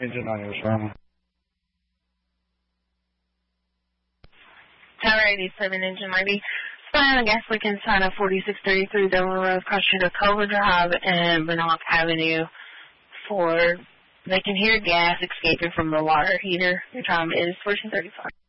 Engine 90, what's wrong? Tower 87, Engine 90. Spying on gas leak inside of 4633 Delaware Road, cross street of Culver Drive and Bernal Avenue. They can hear gas escaping from the water heater. Your time is 14:35.